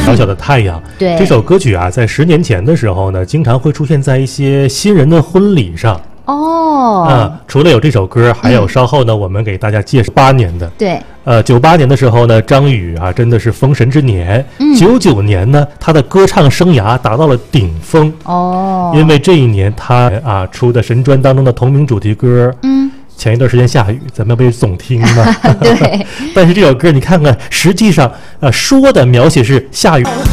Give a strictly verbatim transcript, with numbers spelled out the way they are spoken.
小小的太阳》。 对， 这首歌曲啊，在十年前的时候呢，经常会出现在一些新人的婚礼上。 哦， 嗯，除了有这首歌，还有稍后呢，嗯、我们给大家介绍八年的。 对， 呃，九八年的时候呢，张宇啊，真的是封神之年。 嗯， 九九年呢，他的歌唱生涯达到了顶峰。 哦， 因为这一年他啊出的神专当中的同名主题歌， 嗯。 前一段时间下雨，咱们不是总听吗？ 对。 但是这首歌你看看，实际上呃说的描写是下雨。